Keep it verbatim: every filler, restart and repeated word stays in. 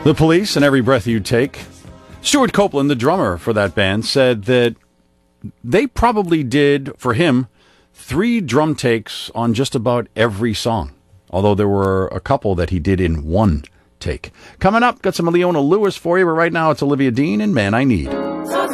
The Police and Every Breath You Take. Stuart Copeland, the drummer for that band, said that they probably did, for him, three drum takes on just about every song, although there were a couple that he did in one take. Coming up, got some Leona Lewis for you, but right now it's Olivia Dean and Man I Need.